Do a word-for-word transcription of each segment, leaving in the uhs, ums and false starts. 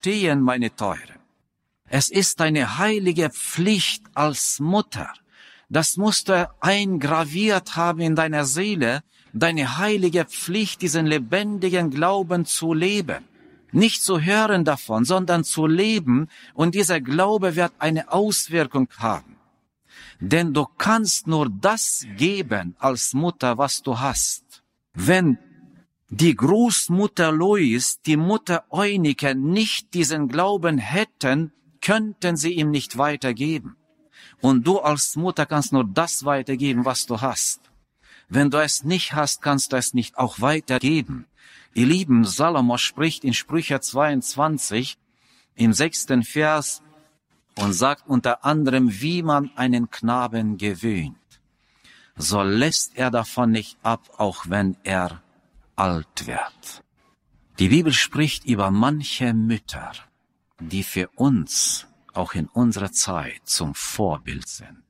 verstehen, meine Teuren. Es ist eine heilige Pflicht als Mutter. Das musst du eingraviert haben in deiner Seele, deine heilige Pflicht, diesen lebendigen Glauben zu leben. Nicht zu hören davon, sondern zu leben, und dieser Glaube wird eine Auswirkung haben. Denn du kannst nur das geben als Mutter, was du hast. Wenn die Großmutter Lois, die Mutter Eunike nicht diesen Glauben hätten, könnten sie ihm nicht weitergeben. Und du als Mutter kannst nur das weitergeben, was du hast. Wenn du es nicht hast, kannst du es nicht auch weitergeben. Ihr Lieben, Salomo spricht in Sprüche zweiundzwanzig im sechsten Vers und sagt unter anderem, wie man einen Knaben gewöhnt, so lässt er davon nicht ab, auch wenn er alt wird. Die Bibel spricht über manche Mütter, die für uns auch in unserer Zeit zum Vorbild sind.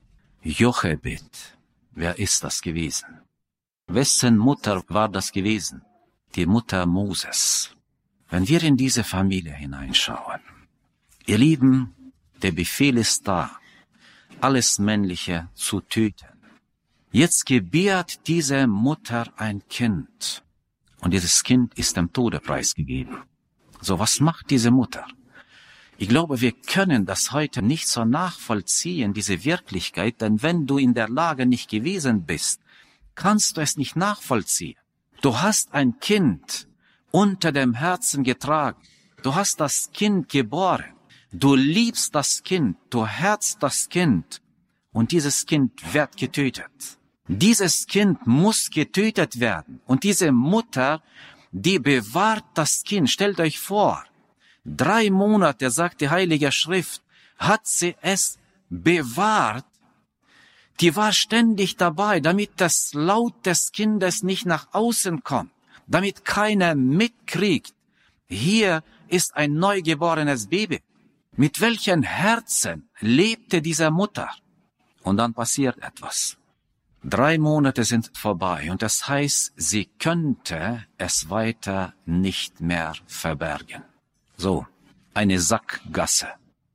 Jochebed, wer ist das gewesen? Wessen Mutter war das gewesen? Die Mutter Moses. Wenn wir in diese Familie hineinschauen, ihr Lieben, der Befehl ist da, alles Männliche zu töten. Jetzt gebiert diese Mutter ein Kind, und dieses Kind ist dem Tode preisgegeben. So, was macht diese Mutter? Ich glaube, wir können das heute nicht so nachvollziehen, diese Wirklichkeit, denn wenn du in der Lage nicht gewesen bist, kannst du es nicht nachvollziehen. Du hast ein Kind unter dem Herzen getragen. Du hast das Kind geboren. Du liebst das Kind. Du herzt das Kind. Und dieses Kind wird getötet. Dieses Kind muss getötet werden. Und diese Mutter, die bewahrt das Kind. Stellt euch vor, drei Monate, sagt die Heilige Schrift, hat sie es bewahrt. Die war ständig dabei, damit das Laut des Kindes nicht nach außen kommt, damit keiner mitkriegt, hier ist ein neugeborenes Baby. Mit welchen Herzen lebte diese Mutter? Und dann passiert etwas. Drei Monate sind vorbei und das heißt, sie könnte es weiter nicht mehr verbergen. So, eine Sackgasse.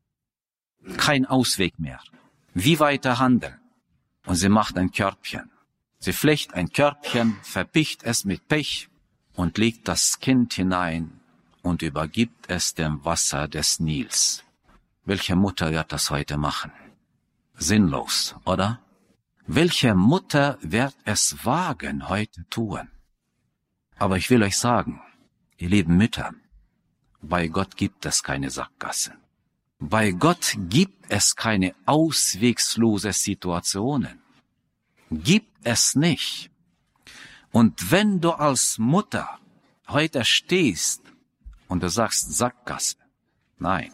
Kein Ausweg mehr. Wie weiter handeln? Und sie macht ein Körbchen. Sie flecht ein Körbchen, verpicht es mit Pech und legt das Kind hinein und übergibt es dem Wasser des Nils. Welche Mutter wird das heute machen? Sinnlos, oder? Welche Mutter wird es wagen, heute tun? Aber ich will euch sagen, ihr lieben Mütter, bei Gott gibt es keine Sackgassen. Bei Gott gibt es keine auswegslose Situationen. Gibt es nicht. Und wenn du als Mutter heute stehst und du sagst Sackgasse, nein,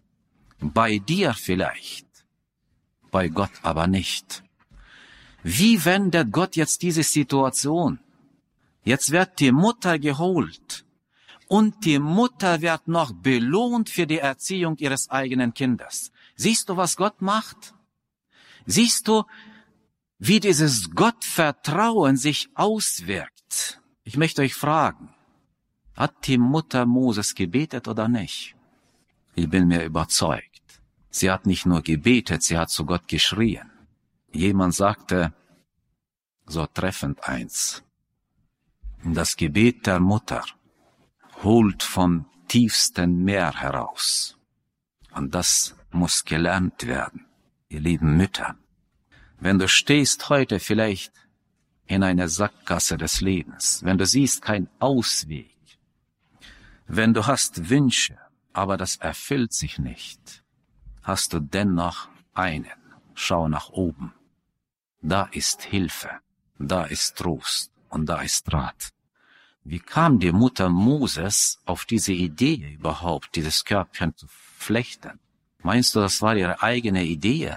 bei dir vielleicht, bei Gott aber nicht. Wie wendet Gott jetzt diese Situation? Jetzt wird die Mutter geholt. Und die Mutter wird noch belohnt für die Erziehung ihres eigenen Kindes. Siehst du, was Gott macht? Siehst du, wie dieses Gottvertrauen sich auswirkt? Ich möchte euch fragen, hat die Mutter Moses gebetet oder nicht? Ich bin mir überzeugt. Sie hat nicht nur gebetet, sie hat zu Gott geschrien. Jemand sagte, so treffend eins, das Gebet der Mutter holt vom tiefsten Meer heraus. Und das muss gelernt werden, ihr lieben Mütter. Wenn du stehst heute vielleicht in einer Sackgasse des Lebens, wenn du siehst keinen Ausweg, wenn du hast Wünsche, aber das erfüllt sich nicht, hast du dennoch einen. Schau nach oben. Da ist Hilfe, da ist Trost und da ist Rat. Wie kam die Mutter Moses auf diese Idee überhaupt, dieses Körbchen zu flechten? Meinst du, das war ihre eigene Idee?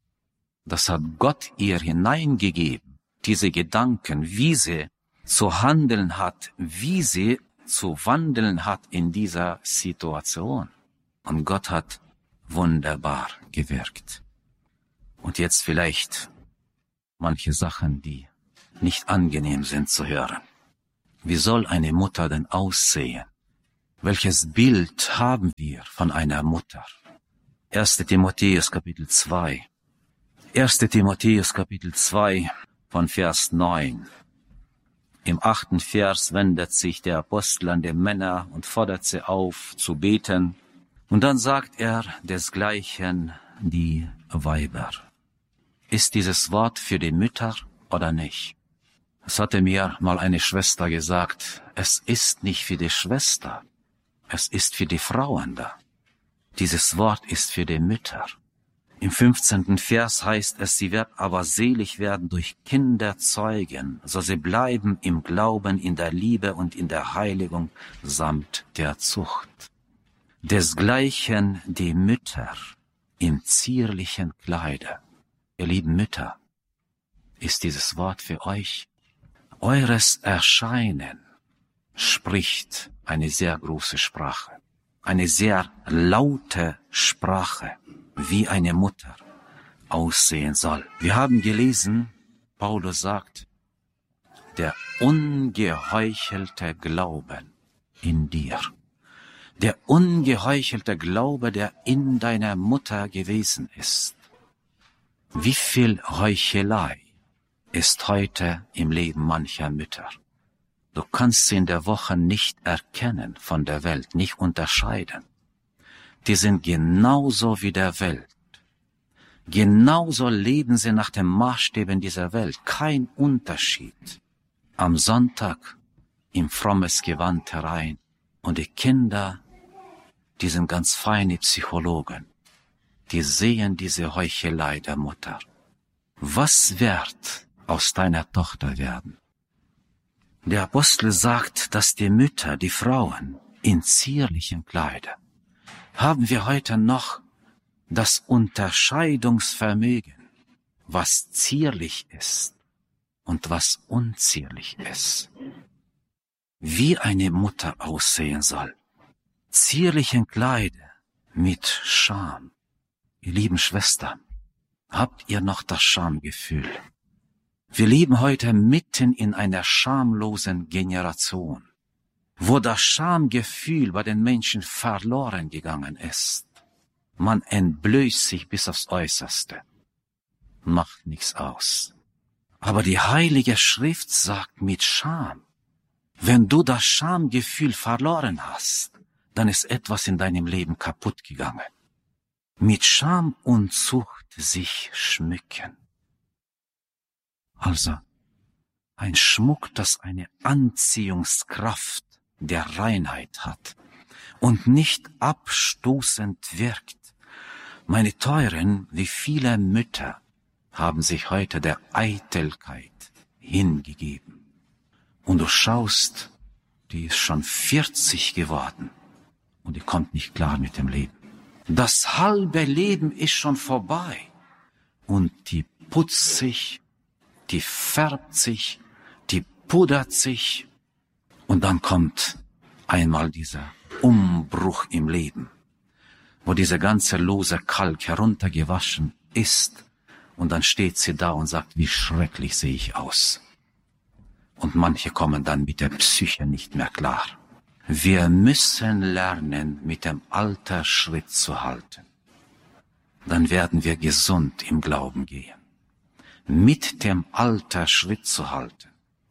Das hat Gott ihr hineingegeben, diese Gedanken, wie sie zu handeln hat, wie sie zu wandeln hat in dieser Situation. Und Gott hat wunderbar gewirkt. Und jetzt vielleicht manche Sachen, die nicht angenehm sind zu hören. Wie soll eine Mutter denn aussehen, Welches Bild haben wir von einer Mutter? erster Timotheus Kapitel zwei. erster Timotheus Kapitel zwei von Vers neun. Im achten Vers wendet sich der Apostel an die Männer und fordert sie auf zu beten. Und dann sagt er desgleichen die Weiber. Ist dieses Wort für die Mütter oder nicht? Es hatte mir mal eine Schwester gesagt, es ist nicht für die Schwester, es ist für die Frauen da. Dieses Wort ist für die Mütter. Im fünfzehnten Vers heißt es, sie wird aber selig werden durch Kinder zeugen, so sie bleiben im Glauben, in der Liebe und in der Heiligung samt der Zucht. Desgleichen die Mütter im zierlichen Kleide. Ihr lieben Mütter, ist dieses Wort für euch? Eures Erscheinen spricht eine sehr große Sprache, eine sehr laute Sprache, wie eine Mutter aussehen soll. Wir haben gelesen, Paulus sagt, der ungeheuchelte Glauben in dir, der ungeheuchelte Glaube, der in deiner Mutter gewesen ist. Wie viel Heuchelei ist heute im Leben mancher Mütter. Du kannst sie in der Woche nicht erkennen von der Welt, nicht unterscheiden. Die sind genauso wie der Welt. Genauso leben sie nach den Maßstäben dieser Welt. Kein Unterschied. Am Sonntag im frommes Gewand herein. Und die Kinder, die sind ganz feine Psychologen. Die sehen diese Heuchelei der Mutter. Was wird aus deiner Tochter werden? Der Apostel sagt, dass die Mütter, die Frauen in zierlichen Kleidern, haben wir heute noch das Unterscheidungsvermögen, was zierlich ist und was unzierlich ist. Wie eine Mutter aussehen soll. Zierlichen Kleider mit Scham. Ihr lieben Schwestern, habt ihr noch das Schamgefühl? Wir leben heute mitten in einer schamlosen Generation, wo das Schamgefühl bei den Menschen verloren gegangen ist. Man entblößt sich bis aufs Äußerste. Macht nichts aus. Aber die Heilige Schrift sagt mit Scham, wenn du das Schamgefühl verloren hast, dann ist etwas in deinem Leben kaputt gegangen. Mit Scham und Zucht sich schmücken. Also, ein Schmuck, das eine Anziehungskraft der Reinheit hat und nicht abstoßend wirkt. Meine Teuren, wie viele Mütter haben sich heute der Eitelkeit hingegeben. Und du schaust, die ist schon vierzig geworden und die kommt nicht klar mit dem Leben. Das halbe Leben ist schon vorbei und die putzt sich, die färbt sich, die pudert sich und dann kommt einmal dieser Umbruch im Leben, wo dieser ganze lose Kalk heruntergewaschen ist und dann steht sie da und sagt, wie schrecklich sehe ich aus. Und manche kommen dann mit der Psyche nicht mehr klar. Wir müssen lernen, mit dem Alter Schritt zu halten. Dann werden wir gesund im Glauben gehen. Mit dem Alter Schritt zu halten.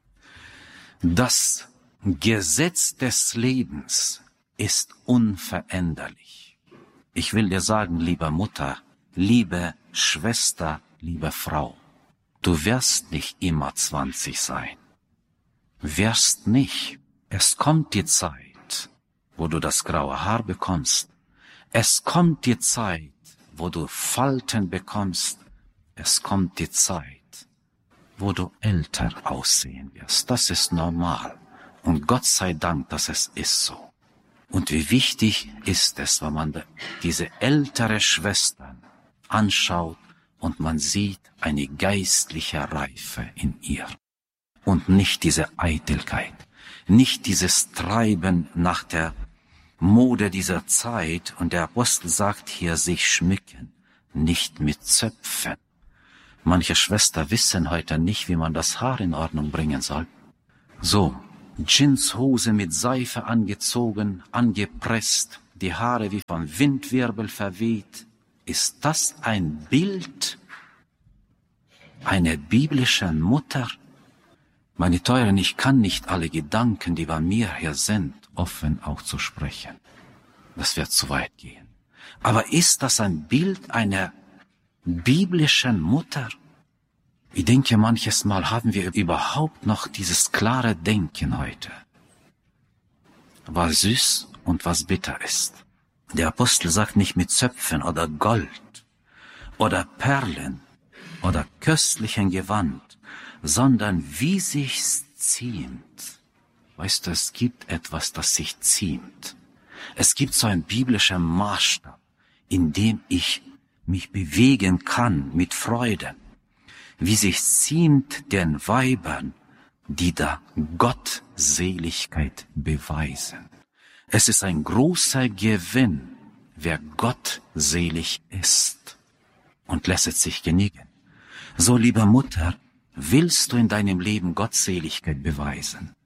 Das Gesetz des Lebens ist unveränderlich. Ich will dir sagen, liebe Mutter, liebe Schwester, liebe Frau, du wirst nicht immer zwanzig sein. Wirst nicht. Es kommt die Zeit, wo du das graue Haar bekommst. Es kommt die Zeit, wo du Falten bekommst. Es kommt die Zeit, wo du älter aussehen wirst. Das ist normal. Und Gott sei Dank, dass es ist so. Und wie wichtig ist es, wenn man diese ältere Schwestern anschaut und man sieht eine geistliche Reife in ihr. Und nicht diese Eitelkeit, nicht dieses Treiben nach der Mode dieser Zeit. Und der Apostel sagt hier, sich schmücken, nicht mit Zöpfen. Manche Schwestern wissen heute nicht, wie man das Haar in Ordnung bringen soll. So, Jeanshose mit Seife angezogen, angepresst, die Haare wie vom Windwirbel verweht. Ist das ein Bild einer biblischen Mutter? Meine Teuren, ich kann nicht alle Gedanken, die bei mir hier sind, offen auch zu sprechen. Das wird zu weit gehen. Aber ist das ein Bild einer biblischen Mutter? Ich denke, manches Mal haben wir überhaupt noch dieses klare Denken heute, was süß und was bitter ist. Der Apostel sagt nicht mit Zöpfen oder Gold oder Perlen oder köstlichen Gewand, sondern wie sich's ziemt. Weißt du, es gibt etwas, das sich ziemt. Es gibt so einen biblischen Maßstab, in dem ich mich bewegen kann mit Freuden, wie sich ziemt den Weibern, die da Gottseligkeit beweisen. Es ist ein großer Gewinn, wer gottselig ist und lässt es sich genügen. So, liebe Mutter, willst du in deinem Leben Gottseligkeit beweisen?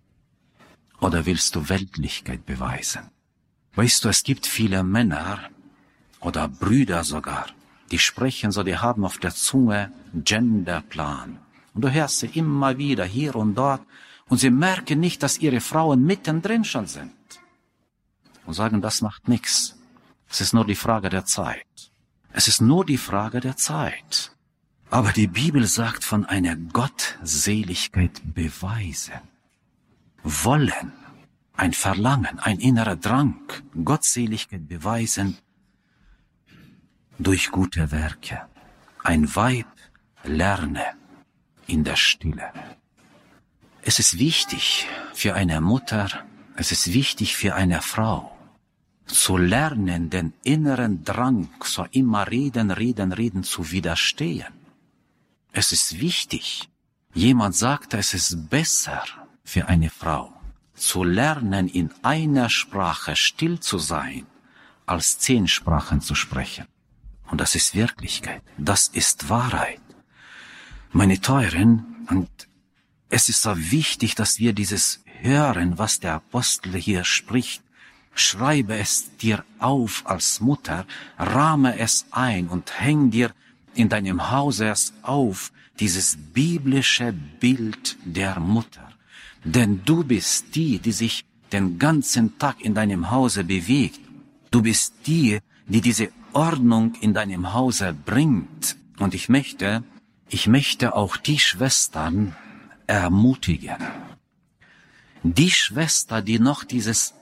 Oder willst du Weltlichkeit beweisen? Weißt du, es gibt viele Männer oder Brüder sogar, die sprechen so, die haben auf der Zunge Genderplan. Und du hörst sie immer wieder hier und dort und sie merken nicht, dass ihre Frauen mittendrin schon sind. Und sagen, das macht nichts. Es ist nur die Frage der Zeit. Es ist nur die Frage der Zeit. Aber die Bibel sagt von einer Gottseligkeit beweisen. Wollen, ein Verlangen, ein innerer Drang, Gottseligkeit beweisen durch gute Werke. Ein Weib lerne in der Stille. Es ist wichtig für eine Mutter, es ist wichtig für eine Frau, zu lernen, den inneren Drang, so immer reden, reden, reden zu widerstehen. Es ist wichtig. Jemand sagte, es ist besser für eine Frau, zu lernen, in einer Sprache still zu sein, als zehn Sprachen zu sprechen. Und das ist Wirklichkeit. Das ist Wahrheit. Meine Teuren, und es ist so wichtig, dass wir dieses hören, was der Apostel hier spricht. Schreibe es dir auf als Mutter, rahme es ein und häng dir in deinem Hause es auf, dieses biblische Bild der Mutter. Denn du bist die, die sich den ganzen Tag in deinem Hause bewegt. Du bist die, die diese Ordnung in deinem Hause bringt. Und ich möchte, ich möchte auch die Schwestern ermutigen. Die Schwester, die noch dieses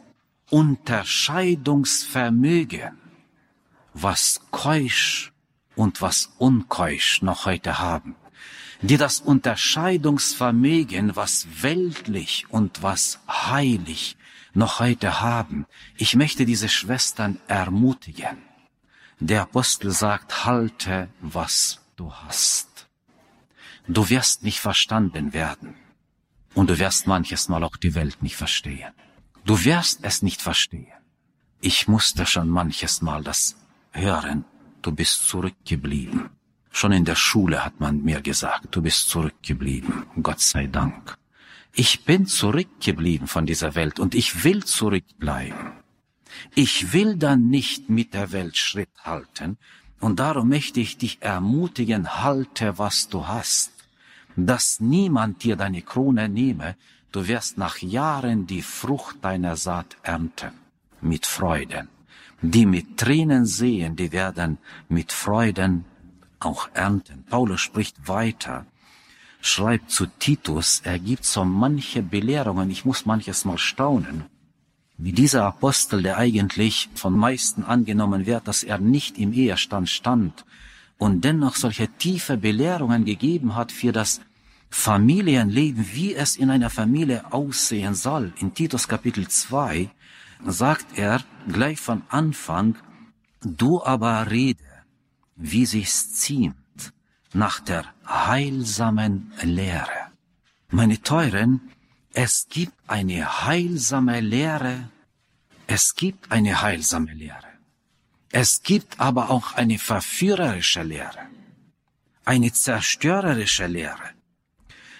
Unterscheidungsvermögen, was keusch und was unkeusch noch heute haben, die das Unterscheidungsvermögen, was weltlich und was heilig noch heute haben. Ich möchte diese Schwestern ermutigen. Der Apostel sagt, halte, was du hast. Du wirst nicht verstanden werden und du wirst manches Mal auch die Welt nicht verstehen. Du wirst es nicht verstehen. Ich musste schon manches Mal das hören. Du bist zurückgeblieben. Schon in der Schule hat man mir gesagt, du bist zurückgeblieben. Gott sei Dank. Ich bin zurückgeblieben von dieser Welt und ich will zurückbleiben. Ich will dann nicht mit der Welt Schritt halten und darum möchte ich dich ermutigen, halte, was du hast. Dass niemand dir deine Krone nehme, du wirst nach Jahren die Frucht deiner Saat ernten, mit Freuden. Die mit Tränen sehen, die werden mit Freuden auch ernten. Paulus spricht weiter, schreibt zu Titus, er gibt so manche Belehrungen, ich muss manches Mal staunen, wie dieser Apostel, der eigentlich von meisten angenommen wird, dass er nicht im Ehestand stand und dennoch solche tiefe Belehrungen gegeben hat für das Familienleben, wie es in einer Familie aussehen soll. In Titus Kapitel zwei sagt er gleich von Anfang, du aber rede, wie sich's ziemt, nach der heilsamen Lehre. Meine Teuren, es gibt eine heilsame Lehre, es gibt eine heilsame Lehre. Es gibt aber auch eine verführerische Lehre, eine zerstörerische Lehre.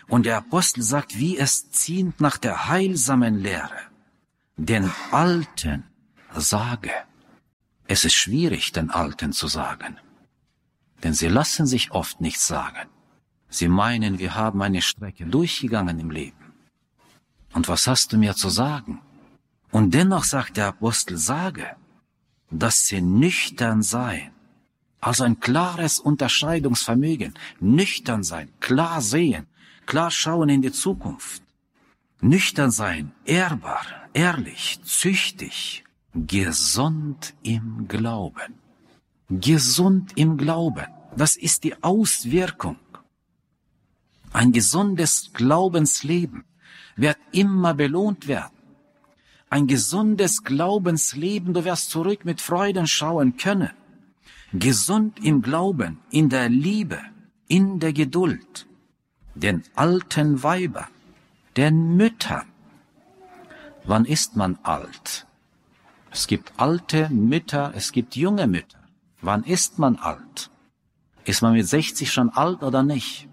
Und der Apostel sagt, wie es ziemt nach der heilsamen Lehre, den Alten sage. Es ist schwierig, den Alten zu sagen, denn sie lassen sich oft nichts sagen. Sie meinen, wir haben eine Strecke durchgegangen im Leben. Und was hast du mir zu sagen? Und dennoch sagt der Apostel, sage, dass sie nüchtern seien. Also ein klares Unterscheidungsvermögen. Nüchtern sein, klar sehen, klar schauen in die Zukunft. Nüchtern sein, ehrbar, ehrlich, züchtig, gesund im Glauben. Gesund im Glauben, das ist die Auswirkung. Ein gesundes Glaubensleben wird immer belohnt werden. Ein gesundes Glaubensleben, du wirst zurück mit Freuden schauen können. Gesund im Glauben, in der Liebe, in der Geduld, den alten Weibern, den Müttern. Wann ist man alt? Es gibt alte Mütter, es gibt junge Mütter. Wann ist man alt? Ist man mit sechzig schon alt oder nicht?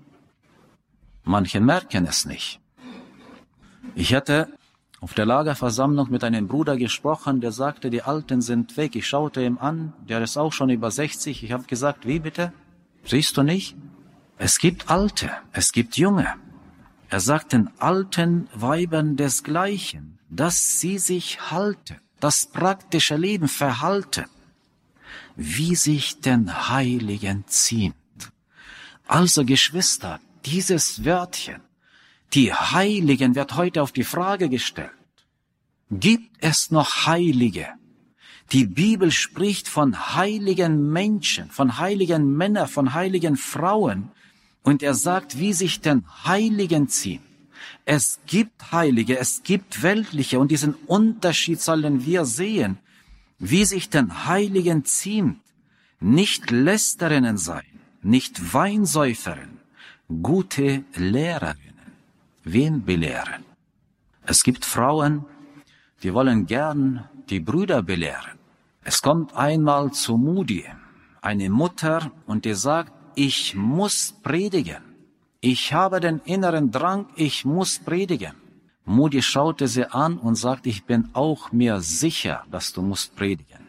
Manche merken es nicht. Ich hatte auf der Lagerversammlung mit einem Bruder gesprochen, der sagte, die Alten sind weg. Ich schaute ihm an, der ist auch schon über sechzig. Ich habe gesagt, wie bitte? Siehst du nicht? Es gibt Alte, es gibt Junge. Er sagt den alten Weibern desgleichen, dass sie sich halten, das praktische Leben verhalten, wie sich den Heiligen ziemt. Also Geschwister, dieses Wörtchen, die Heiligen, wird heute auf die Frage gestellt. Gibt es noch Heilige? Die Bibel spricht von heiligen Menschen, von heiligen Männern, von heiligen Frauen. Und er sagt, wie sich den Heiligen ziehen. Es gibt Heilige, es gibt Weltliche. Und diesen Unterschied sollen wir sehen, wie sich den Heiligen ziemt. Nicht Lästerinnen sein, nicht Weinsäuferinnen, gute Lehrerinnen. Wen belehren? Es gibt Frauen, die wollen gern die Brüder belehren. Es kommt einmal zu Moody, eine Mutter, und die sagt, ich muss predigen. Ich habe den inneren Drang, ich muss predigen. Moody schaute sie an und sagt, ich bin auch mir sicher, dass du musst predigen.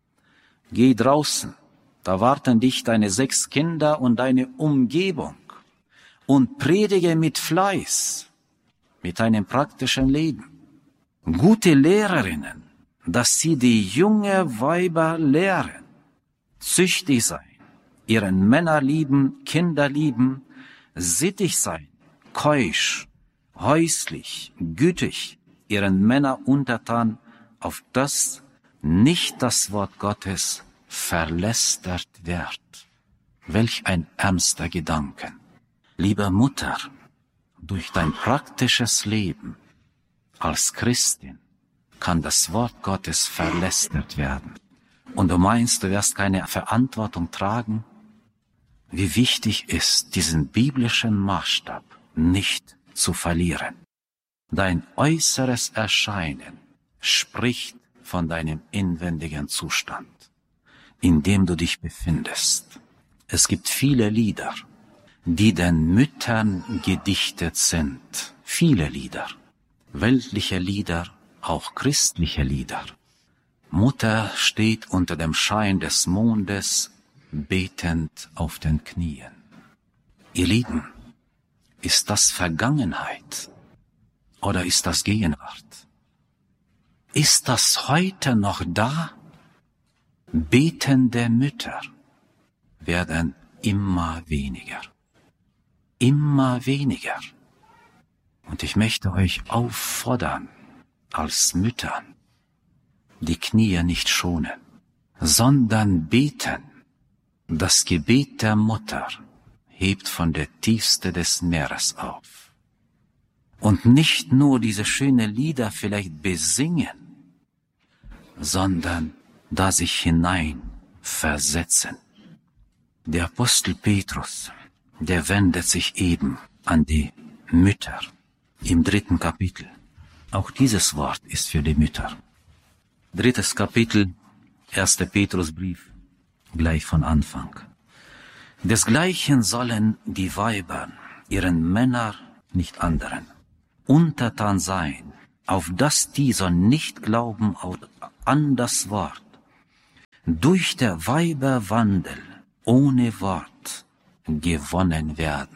Geh draußen, da warten dich deine sechs Kinder und deine Umgebung. Und predige mit Fleiß, mit einem praktischen Leben. Gute Lehrerinnen, dass sie die junge Weiber lehren, züchtig sein, ihren Männer lieben, Kinder lieben, sittig sein, keusch, häuslich, gütig, ihren Männer untertan, auf das nicht das Wort Gottes verlästert wird. Welch ein ernster Gedanke. Liebe Mutter, durch dein praktisches Leben als Christin kann das Wort Gottes verlästert werden. Und du meinst, du wirst keine Verantwortung tragen? Wie wichtig ist, diesen biblischen Maßstab nicht zu verlieren. Dein äußeres Erscheinen spricht von deinem inwendigen Zustand, in dem du dich befindest. Es gibt viele Lieder, die den Müttern gedichtet sind. Viele Lieder. Weltliche Lieder, auch christliche Lieder. Mutter steht unter dem Schein des Mondes, betend auf den Knien. Ihr Lieben, ist das Vergangenheit oder ist das Gegenwart? Ist das heute noch da? Betende Mütter werden immer weniger. Immer weniger. Und ich möchte euch auffordern, als Mütter, die Knie nicht schonen, sondern beten. Das Gebet der Mutter hebt von der Tiefste des Meeres auf. Und nicht nur diese schönen Lieder vielleicht besingen, sondern da sich hinein versetzen. Der Apostel Petrus, der wendet sich eben an die Mütter im dritten Kapitel. Auch dieses Wort ist für die Mütter. Drittes Kapitel, erster Petrusbrief, gleich von Anfang. Desgleichen sollen die Weiber ihren Männern nicht anderen. Untertan sein, auf dass dieser nicht glauben an das Wort. Durch der Weiber Wandel ohne Wort gewonnen werden.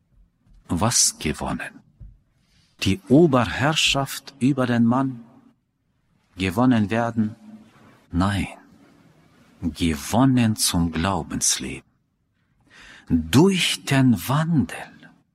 Was gewonnen? Die Oberherrschaft über den Mann gewonnen werden? Nein, gewonnen zum Glaubensleben. Durch den Wandel,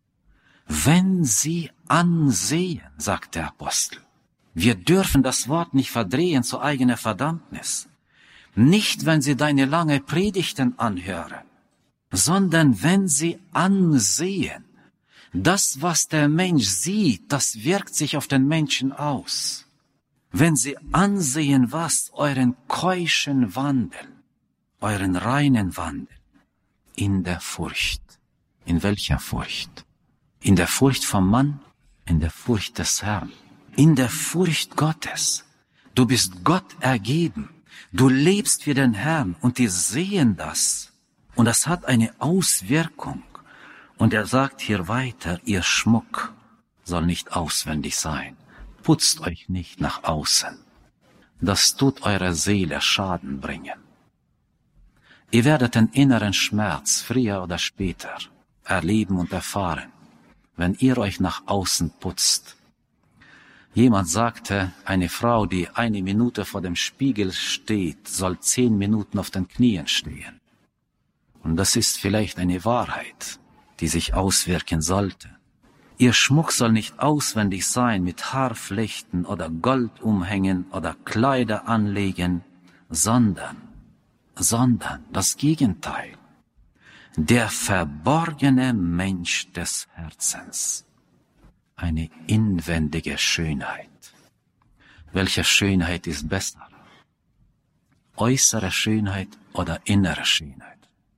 wenn sie ansehen, sagt der Apostel. Wir dürfen das Wort nicht verdrehen zu eigener Verdammnis. Nicht, wenn sie deine lange Predigten anhören, sondern wenn sie ansehen. Das, was der Mensch sieht, das wirkt sich auf den Menschen aus. Wenn sie ansehen, was euren keuschen Wandel, euren reinen Wandel, in der Furcht. In welcher Furcht? In der Furcht vom Mann, in der Furcht des Herrn, in der Furcht Gottes. Du bist Gott ergeben. Du lebst für den Herrn und die sehen das. Und das hat eine Auswirkung. Und er sagt hier weiter, ihr Schmuck soll nicht auswendig sein. Putzt euch nicht nach außen. Das tut eurer Seele Schaden bringen. Ihr werdet den inneren Schmerz früher oder später erleben und erfahren, wenn ihr euch nach außen putzt. Jemand sagte, eine Frau, die eine Minute vor dem Spiegel steht, soll zehn Minuten auf den Knien stehen. Und das ist vielleicht eine Wahrheit, die sich auswirken sollte. Ihr Schmuck soll nicht auswendig sein mit Haarflechten oder Goldumhängen oder Kleider anlegen, sondern, sondern das Gegenteil. Der verborgene Mensch des Herzens. Eine inwendige Schönheit. Welche Schönheit ist besser? Äußere Schönheit oder innere Schönheit?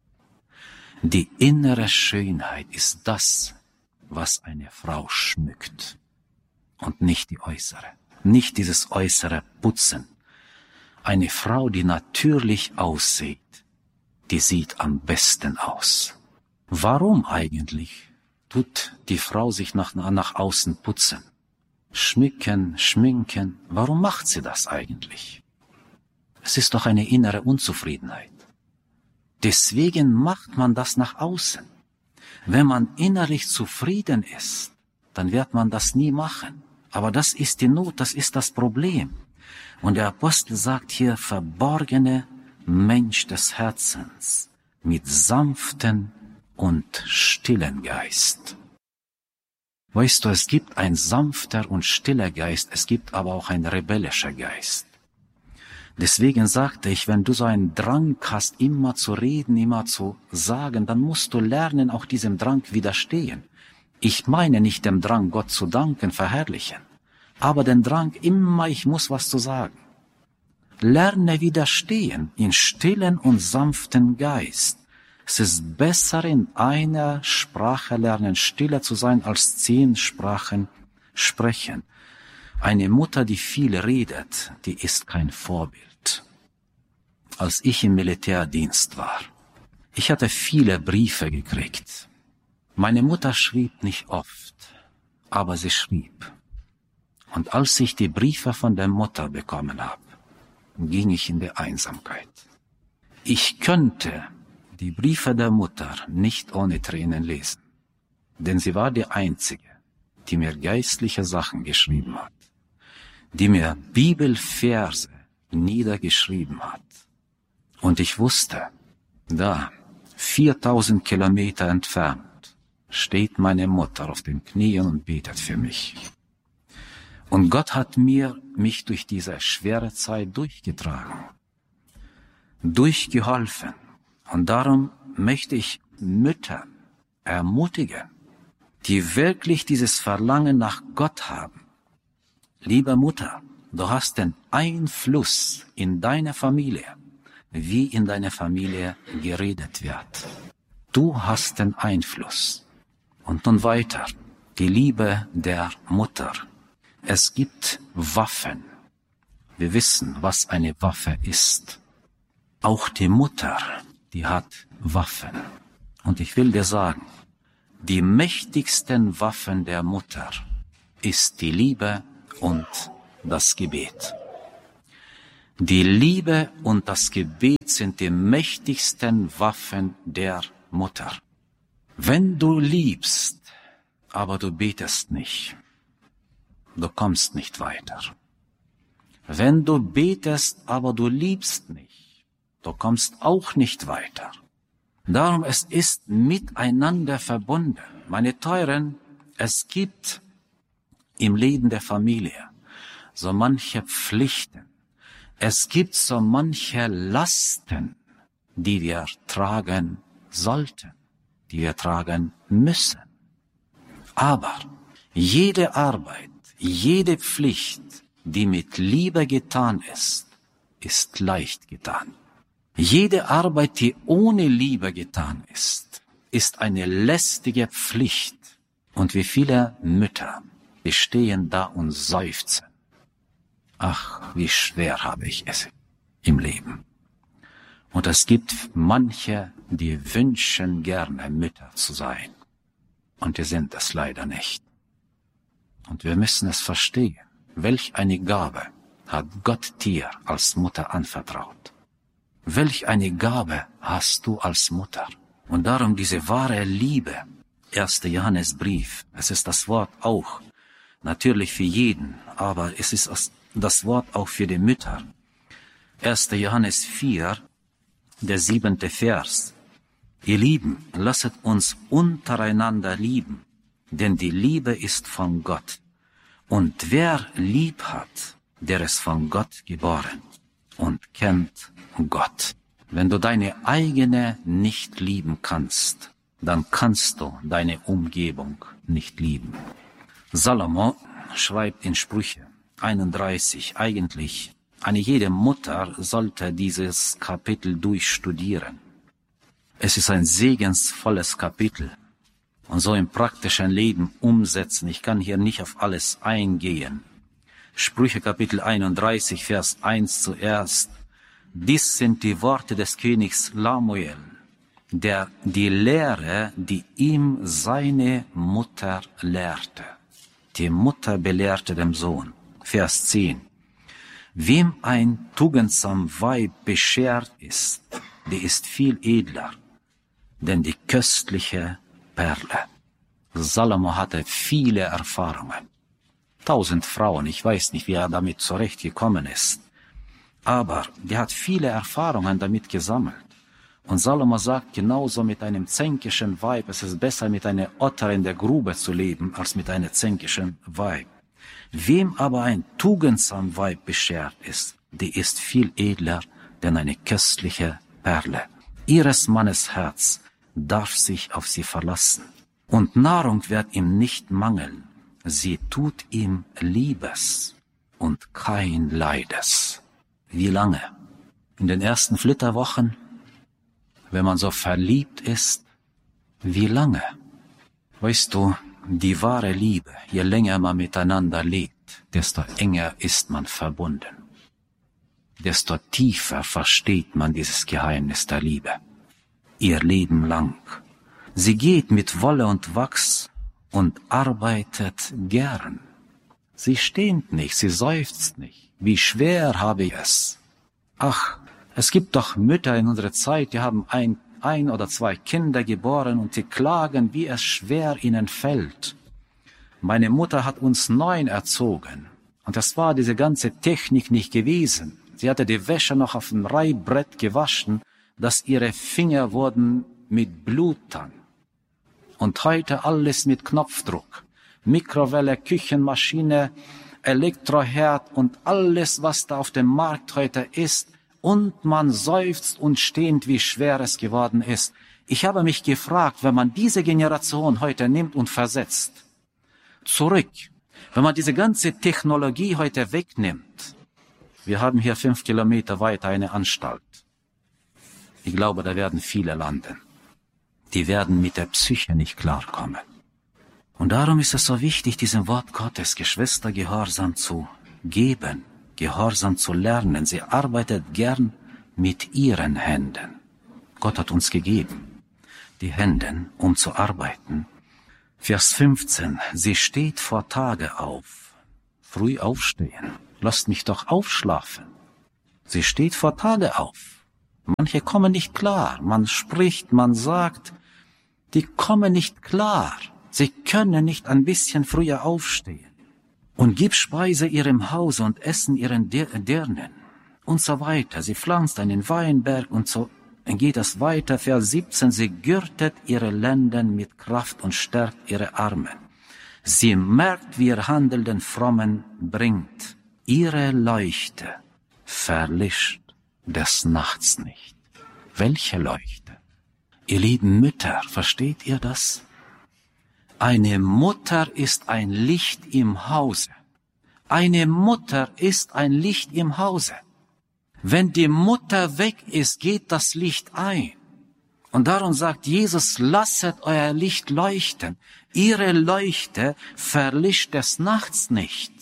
Die innere Schönheit ist das, was eine Frau schmückt und nicht die äußere. Nicht dieses äußere Putzen. Eine Frau, die natürlich aussieht, die sieht am besten aus. Warum eigentlich tut die Frau sich nach, nach außen putzen? Schmücken, schminken, warum macht sie das eigentlich? Es ist doch eine innere Unzufriedenheit. Deswegen macht man das nach außen. Wenn man innerlich zufrieden ist, dann wird man das nie machen. Aber das ist die Not, das ist das Problem. Und der Apostel sagt hier, verborgene Mensch des Herzens mit sanften und stillen Geist. Weißt du, es gibt ein sanfter und stiller Geist, es gibt aber auch ein rebellischer Geist. Deswegen sagte ich, wenn du so einen Drang hast, immer zu reden, immer zu sagen, dann musst du lernen, auch diesem Drang widerstehen. Ich meine nicht dem Drang, Gott zu danken, verherrlichen, aber den Drang, immer ich muss was zu sagen. Lerne widerstehen in stillen und sanften Geist. Es ist besser, in einer Sprache lernen, stiller zu sein, als zehn Sprachen sprechen. Eine Mutter, die viel redet, die ist kein Vorbild. Als ich im Militärdienst war, ich hatte viele Briefe gekriegt. Meine Mutter schrieb nicht oft, aber sie schrieb. Und als ich die Briefe von der Mutter bekommen habe, ging ich in die Einsamkeit. Ich könnte die Briefe der Mutter nicht ohne Tränen lesen, denn sie war die Einzige, die mir geistliche Sachen geschrieben hat, die mir Bibelverse niedergeschrieben hat. Und ich wusste, da, viertausend Kilometer entfernt, steht meine Mutter auf den Knien und betet für mich. Und Gott hat mir mich durch diese schwere Zeit durchgetragen, durchgeholfen. Und darum möchte ich Mütter ermutigen, die wirklich dieses Verlangen nach Gott haben. Liebe Mutter, du hast den Einfluss in deiner Familie, wie in deiner Familie geredet wird. Du hast den Einfluss. Und nun weiter, die Liebe der Mutter. Es gibt Waffen. Wir wissen, was eine Waffe ist. Auch die Mutter, die hat Waffen. Und ich will dir sagen, die mächtigsten Waffen der Mutter ist die Liebe und das Gebet. Die Liebe und das Gebet sind die mächtigsten Waffen der Mutter. Wenn du liebst, aber du betest nicht, du kommst nicht weiter. Wenn du betest, aber du liebst nicht, du kommst auch nicht weiter. Darum, es ist miteinander verbunden. Meine Teuren, es gibt im Leben der Familie so manche Pflichten. Es gibt so manche Lasten, die wir tragen sollten, die wir tragen müssen. Aber jede Arbeit, jede Pflicht, die mit Liebe getan ist, ist leicht getan. Jede Arbeit, die ohne Liebe getan ist, ist eine lästige Pflicht. Und wie viele Mütter, die stehen da und seufzen. Ach, wie schwer habe ich es im Leben. Und es gibt manche, die wünschen gerne Mütter zu sein. Und die sind es leider nicht. Und wir müssen es verstehen. Welch eine Gabe hat Gott dir als Mutter anvertraut? Welch eine Gabe hast du als Mutter? Und darum diese wahre Liebe. erster Johannesbrief. Es ist das Wort auch. Natürlich für jeden. Aber es ist das Wort auch für die Mütter. erster Johannes vier, der siebente Vers. Ihr Lieben, lasset uns untereinander lieben. Denn die Liebe ist von Gott. Und wer lieb hat, der ist von Gott geboren und kennt Gott. Wenn du deine eigene nicht lieben kannst, dann kannst du deine Umgebung nicht lieben. Salomo schreibt in Sprüche einunddreißig, eigentlich, eine jede Mutter sollte dieses Kapitel durchstudieren. Es ist ein segensvolles Kapitel. Und so im praktischen Leben umsetzen. Ich kann hier nicht auf alles eingehen. Sprüche Kapitel einunddreißig, Vers eins zuerst. Dies sind die Worte des Königs Lamuel, der die Lehre, die ihm seine Mutter lehrte. Die Mutter belehrte dem Sohn. Vers zehn. Wem ein tugendsam Weib beschert ist, die ist viel edler, denn die köstliche Perle. Salomo hatte viele Erfahrungen. Tausend Frauen, ich weiß nicht, wie er damit zurechtgekommen ist. Aber der hat viele Erfahrungen damit gesammelt. Und Salomo sagt genauso mit einem zänkischen Weib, es ist besser mit einer Otter in der Grube zu leben, als mit einer zänkischen Weib. Wem aber ein tugendsam Weib beschert ist, die ist viel edler, denn eine köstliche Perle. Ihres Mannes Herz darf sich auf sie verlassen. Und Nahrung wird ihm nicht mangeln. Sie tut ihm Liebes und kein Leides. Wie lange? In den ersten Flitterwochen, wenn man so verliebt ist, wie lange? Weißt du, die wahre Liebe, je länger man miteinander lebt, desto enger ist man verbunden. Desto tiefer versteht man dieses Geheimnis der Liebe. Ihr Leben lang. Sie geht mit Wolle und Wachs und arbeitet gern. Sie stöhnt nicht, sie seufzt nicht. Wie schwer habe ich es. Ach, es gibt doch Mütter in unserer Zeit, die haben ein, ein oder zwei Kinder geboren und die klagen, wie es schwer ihnen fällt. Meine Mutter hat uns neun erzogen und das war diese ganze Technik nicht gewesen. Sie hatte die Wäsche noch auf dem Reibbrett gewaschen, dass ihre Finger wurden mit Blut dann. Und heute alles mit Knopfdruck. Mikrowelle, Küchenmaschine, Elektroherd und alles, was da auf dem Markt heute ist. Und man seufzt und stöhnt, wie schwer es geworden ist. Ich habe mich gefragt, wenn man diese Generation heute nimmt und versetzt, zurück, wenn man diese ganze Technologie heute wegnimmt. Wir haben hier fünf Kilometer weiter eine Anstalt. Ich glaube, da werden viele landen. Die werden mit der Psyche nicht klarkommen. Und darum ist es so wichtig, diesem Wort Gottes, Geschwister, Gehorsam zu geben, Gehorsam zu lernen. Sie arbeitet gern mit ihren Händen. Gott hat uns gegeben, die Hände, um zu arbeiten. Vers fünfzehn. Sie steht vor Tage auf. Früh aufstehen. Lasst mich doch aufschlafen. Sie steht vor Tage auf. Manche kommen nicht klar. Man spricht, man sagt, die kommen nicht klar. Sie können nicht ein bisschen früher aufstehen. Und gibt Speise ihrem Hause und essen ihren Dirnen und so weiter. Sie pflanzt einen Weinberg und so geht es weiter. Vers siebzehn. Sie gürtet ihre Lenden mit Kraft und stärkt ihre Arme. Sie merkt, wie ihr Handel den Frommen bringt. Ihre Leuchte verlischt des Nachts nicht. Welche Leuchte? Ihr lieben Mütter, versteht ihr das? Eine Mutter ist ein Licht im Hause. Eine Mutter ist ein Licht im Hause. Wenn die Mutter weg ist, geht das Licht ein. Und darum sagt Jesus, lasset euer Licht leuchten. Ihre Leuchte verlischt des Nachts nicht.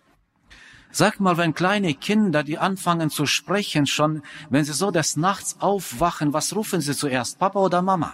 Sag mal, wenn kleine Kinder, die anfangen zu sprechen, schon, wenn sie so des Nachts aufwachen, was rufen sie zuerst, Papa oder Mama?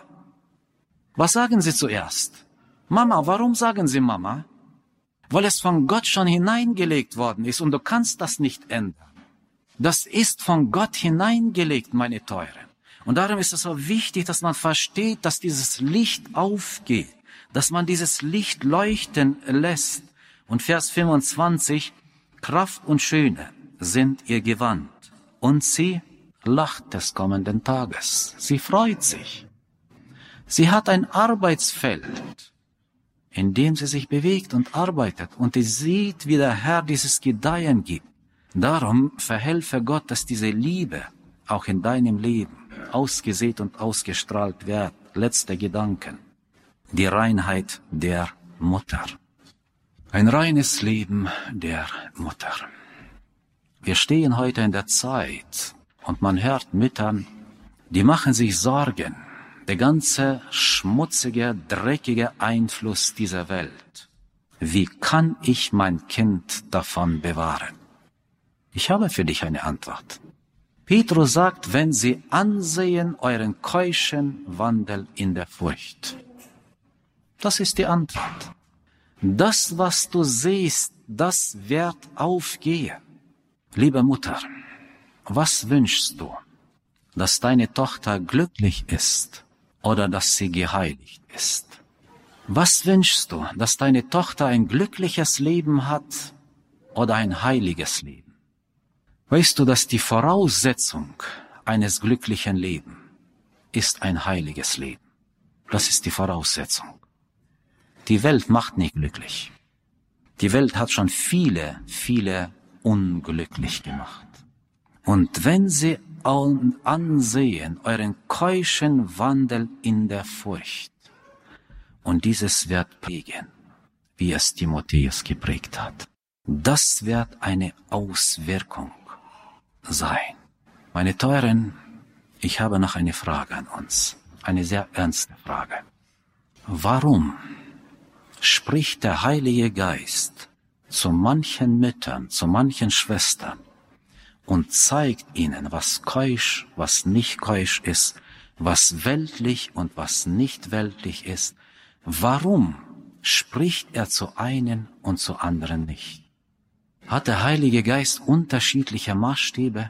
Was sagen sie zuerst? Mama, warum sagen sie Mama? Weil es von Gott schon hineingelegt worden ist und du kannst das nicht ändern. Das ist von Gott hineingelegt, meine Teuren. Und darum ist es so wichtig, dass man versteht, dass dieses Licht aufgeht, dass man dieses Licht leuchten lässt. Und Vers fünfundzwanzig, Kraft und Schöne sind ihr Gewand und sie lacht des kommenden Tages. Sie freut sich. Sie hat ein Arbeitsfeld, in dem sie sich bewegt und arbeitet und sie sieht, wie der Herr dieses Gedeihen gibt. Darum verhelfe Gott, dass diese Liebe auch in deinem Leben ausgesät und ausgestrahlt wird. Letzter Gedanken. Die Reinheit der Mutter. Ein reines Leben der Mutter. Wir stehen heute in der Zeit und man hört Müttern, die machen sich Sorgen. Der ganze schmutzige, dreckige Einfluss dieser Welt. Wie kann ich mein Kind davon bewahren? Ich habe für dich eine Antwort. Petrus sagt, wenn sie ansehen euren keuschen Wandel in der Furcht. Das ist die Antwort. Das, was du siehst, das wird aufgehen. Liebe Mutter, was wünschst du? Dass deine Tochter glücklich ist oder dass sie geheiligt ist? Was wünschst du? Dass deine Tochter ein glückliches Leben hat oder ein heiliges Leben? Weißt du, dass die Voraussetzung eines glücklichen Lebens ist ein heiliges Leben? Das ist die Voraussetzung. Die Welt macht nicht glücklich. Die Welt hat schon viele, viele unglücklich gemacht. Und wenn sie ansehen euren keuschen Wandel in der Furcht, und dieses wird prägen, wie es Timotheus geprägt hat, das wird eine Auswirkung sein. Meine Teuren, ich habe noch eine Frage an uns, eine sehr ernste Frage. Warum spricht der Heilige Geist zu manchen Müttern, zu manchen Schwestern und zeigt ihnen, was keusch, was nicht keusch ist, was weltlich und was nicht weltlich ist? Warum spricht er zu einen und zu anderen nicht? Hat der Heilige Geist unterschiedliche Maßstäbe?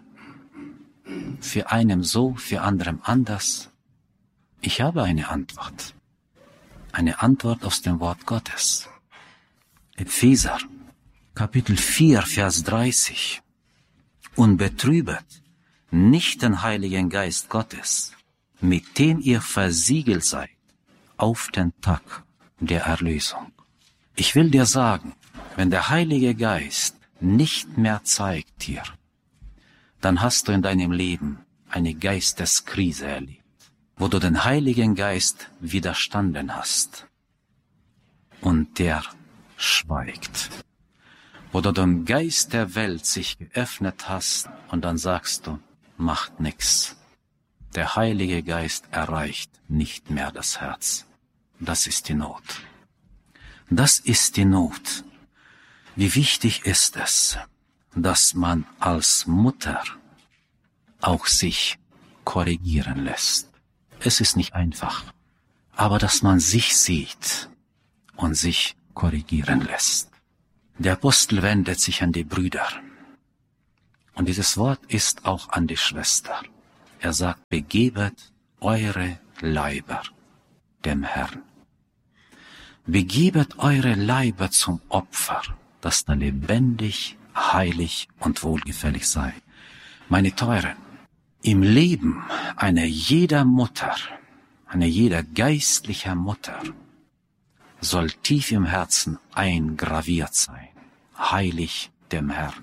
Für einen so, für anderen anders? Ich habe eine Antwort. Eine Antwort aus dem Wort Gottes. Epheser, Kapitel vier, Vers dreißig. Und betrübet nicht den Heiligen Geist Gottes, mit dem ihr versiegelt seid, auf den Tag der Erlösung. Ich will dir sagen, wenn der Heilige Geist nicht mehr zeigt dir, dann hast du in deinem Leben eine Geisteskrise erlebt, wo du den Heiligen Geist widerstanden hast und der schweigt, wo du dem Geist der Welt sich geöffnet hast und dann sagst du, macht nix. Der Heilige Geist erreicht nicht mehr das Herz. Das ist die Not. Das ist die Not. Wie wichtig ist es, dass man als Mutter auch sich korrigieren lässt. Es ist nicht einfach, aber dass man sich sieht und sich korrigieren lässt. Der Apostel wendet sich an die Brüder. Und dieses Wort ist auch an die Schwester. Er sagt, begebet eure Leiber dem Herrn. Begebet eure Leiber zum Opfer, das da lebendig, heilig und wohlgefällig sei. Meine Teuren, im Leben einer jeder Mutter, einer jeder geistlicher Mutter, soll tief im Herzen eingraviert sein. Heilig dem Herrn.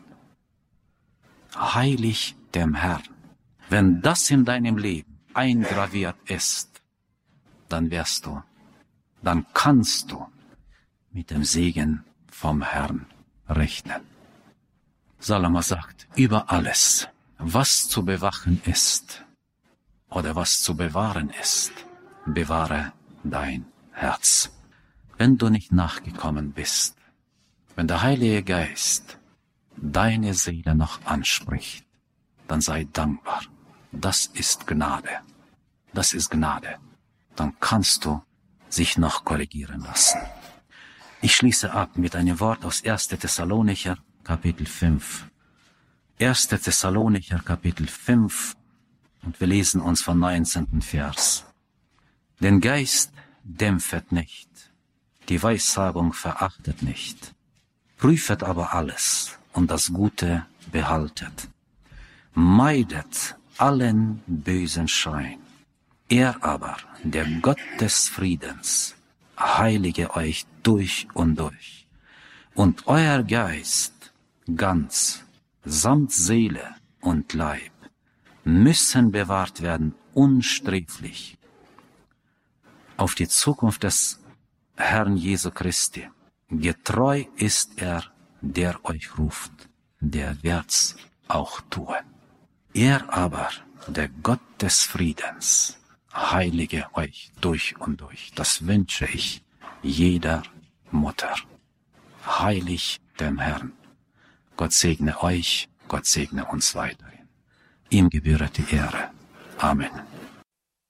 Heilig dem Herrn. Wenn das in deinem Leben eingraviert ist, dann wirst du, dann kannst du mit dem Segen vom Herrn rechnen. Salomo sagt, über alles, was zu bewachen ist oder was zu bewahren ist, bewahre dein Herz. Wenn du nicht nachgekommen bist, wenn der Heilige Geist deine Seele noch anspricht, dann sei dankbar. Das ist Gnade. Das ist Gnade. Dann kannst du sich noch korrigieren lassen. Ich schließe ab mit einem Wort aus erster Thessalonicher, Kapitel fünf. erster Thessalonicher, Kapitel fünf, und wir lesen uns vom neunzehnten Vers. Den Geist dämpfet nicht, die Weissagung verachtet nicht, prüfet aber alles und das Gute behaltet. Meidet allen bösen Schein. Er aber, der Gott des Friedens, heilige euch durch und durch, und euer Geist ganz, samt Seele und Leib, müssen bewahrt werden unsträflich auf die Zukunft des Herrn Jesu Christi. Getreu ist er, der euch ruft, der wird's auch tun. Er aber, der Gott des Friedens, heilige euch durch und durch. Das wünsche ich jeder Mutter. Heilig dem Herrn. Gott segne euch, Gott segne uns weiterhin. Ihm gebühre die Ehre. Amen.